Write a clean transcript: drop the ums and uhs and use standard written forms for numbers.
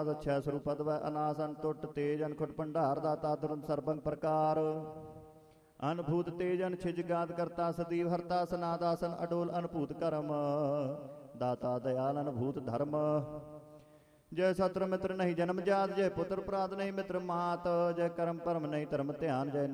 ਛੈ ਸਰੂਪਦ ਵੈ ਅਨਾਸਨ ਟੁੱਟ ਤੇਜ ਅਨਖੁਟ ਭੰਡਾਰ ਦਾਤਾ ਤੁਰੰਤ ਸਰਬੰਗ ਪ੍ਰਕਾਰ ਅਨਭੂਤ ਤੇਜ ਅਨਛਿਜ ਗਾਤ ਕਰਤਾ ਸਦੀਵ ਹਰਤਾ ਸਨਾਦਾਸਨ ਅਡੋਲ ਅਨਭੂਤ ਕਰਮ ਦਾਤਾ ਦਇਆਲ ਅਨਭੂਤ ਧਰਮ ਜੈ ਸਤਰ ਮਿੱਤਰ ਨਹੀਂ ਜਨਮ ਜਾਤ ਜੈ ਪੁੱਤਰ ਪ੍ਰਾਤ ਨਹੀਂ ਮਿੱਤਰ ਮਾਤ ਜੈ ਕਰਮ ਭਰਮ ਨਹੀਂ ਧਰਮ ਧਿਆਨ ਜੈ